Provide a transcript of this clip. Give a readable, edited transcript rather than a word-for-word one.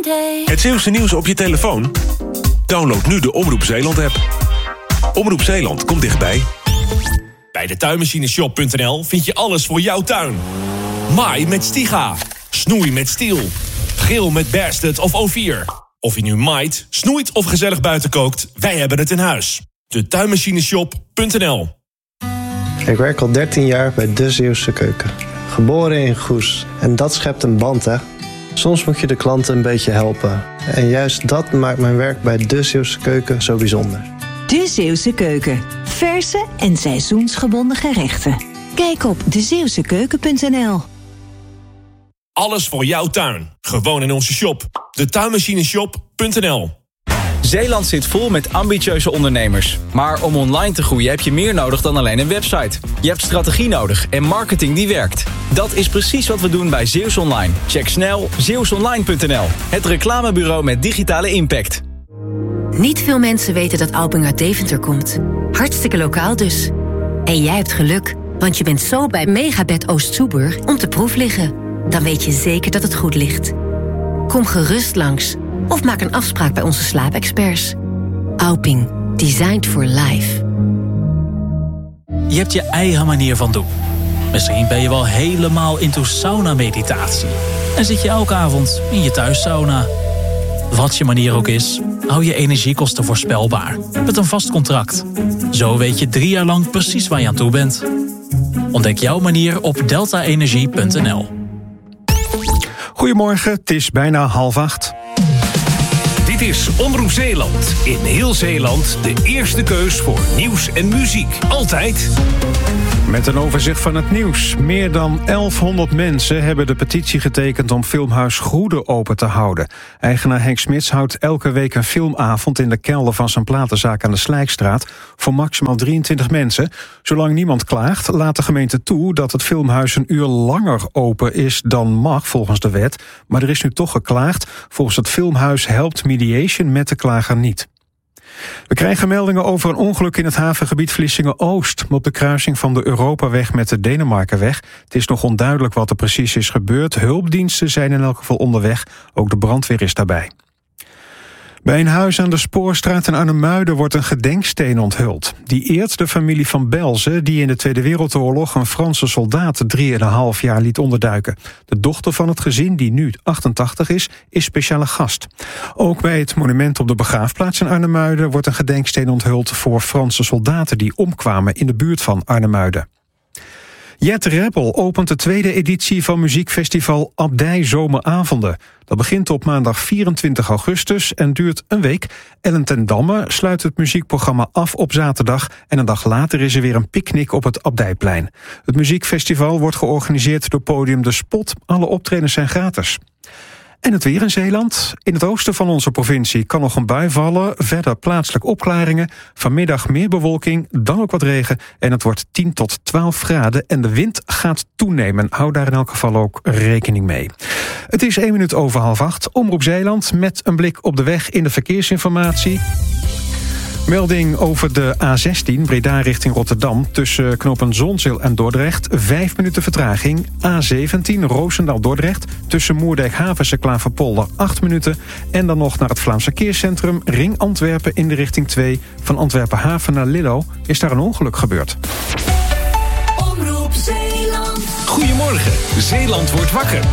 day. Het Zeeuwse nieuws op je telefoon? Download nu de Omroep Zeeland-app. Omroep Zeeland komt dichtbij. Bij de tuinmachineshop.nl vind je alles voor jouw tuin. Maai met Stiga. Snoei met Stiel. Grill met Bersted of O4. Of je nu maait, snoeit of gezellig buiten kookt, wij hebben het in huis. De tuinmachineshop.nl. Ik werk al 13 jaar bij De Zeeuwse Keuken. Geboren in Goes. En dat schept een band, hè? Soms moet je de klanten een beetje helpen. En juist dat maakt mijn werk bij De Zeeuwse Keuken zo bijzonder. De Zeeuwse Keuken. Verse en seizoensgebonden gerechten. Kijk op dezeeuwsekeuken.nl. Alles voor jouw tuin. Gewoon in onze shop. De tuinmachineshop.nl. Zeeland zit vol met ambitieuze ondernemers. Maar om online te groeien heb je meer nodig dan alleen een website. Je hebt strategie nodig en marketing die werkt. Dat is precies wat we doen bij Zeeuws Online. Check snel zeeuwsonline.nl. Het reclamebureau met digitale impact. Niet veel mensen weten dat Alping uit Deventer komt. Hartstikke lokaal dus. En jij hebt geluk, want je bent zo bij Megabed Oost-Soeburg om te proef liggen. Dan weet je zeker dat het goed ligt. Kom gerust langs of maak een afspraak bij onze slaapexperts. Alping, designed for life. Je hebt je eigen manier van doen. Misschien ben je wel helemaal into sauna-meditatie. En zit je elke avond in je thuissauna. Wat je manier ook is, hou je energiekosten voorspelbaar. Met een vast contract. Zo weet je 3 jaar lang precies waar je aan toe bent. Ontdek jouw manier op deltaenergie.nl. Goedemorgen, het is bijna 7:30. Dit is Omroep Zeeland. In heel Zeeland de eerste keus voor nieuws en muziek. Altijd. Met een overzicht van het nieuws. Meer dan 1100 mensen hebben de petitie getekend om filmhuis Groede open te houden. Eigenaar Henk Smits houdt elke week een filmavond in de kelder van zijn platenzaak aan de Slijkstraat voor maximaal 23 mensen. Zolang niemand klaagt, laat de gemeente toe dat het filmhuis een uur langer open is dan mag volgens de wet. Maar er is nu toch geklaagd. Volgens het filmhuis helpt mediation met de klager niet. We krijgen meldingen over een ongeluk in het havengebied Vlissingen-Oost, op de kruising van de Europaweg met de Denemarkenweg. Het is nog onduidelijk wat er precies is gebeurd. Hulpdiensten zijn in elk geval onderweg. Ook de brandweer is daarbij. Bij een huis aan de Spoorstraat in Arnhemuiden wordt een gedenksteen onthuld. Die eert de familie van Belzen, die in de Tweede Wereldoorlog een Franse soldaat 3,5 jaar liet onderduiken. De dochter van het gezin, die nu 88 is speciale gast. Ook bij het monument op de begraafplaats in Arnhemuiden wordt een gedenksteen onthuld voor Franse soldaten die omkwamen in de buurt van Arnhemuiden. Jet Rebel opent de tweede editie van muziekfestival Abdij Zomeravonden. Dat begint op maandag 24 augustus en duurt een week. Ellen ten Damme sluit het muziekprogramma af op zaterdag en een dag later is er weer een picknick op het Abdijplein. Het muziekfestival wordt georganiseerd door Podium De Spot. Alle optredens zijn gratis. En het weer in Zeeland. In het oosten van onze provincie kan nog een bui vallen. Verder plaatselijk opklaringen. Vanmiddag meer bewolking, dan ook wat regen. En het wordt 10 tot 12 graden. En de wind gaat toenemen. Hou daar in elk geval ook rekening mee. Het is 1 minuut over 7:30. Omroep Zeeland met een blik op de weg in de verkeersinformatie. Melding over de A16 Breda richting Rotterdam tussen knooppunt Zonzeel en Dordrecht. 5 minuten vertraging. A17 Roosendaal-Dordrecht tussen Moerdijk-Havense Klaverpolder 8 minuten. En dan nog naar het Vlaams Verkeerscentrum Ring Antwerpen in de richting 2. Van Antwerpen-Haven naar Lillo is daar een ongeluk gebeurd. Omroep Zeeland. Goedemorgen, Zeeland wordt wakker.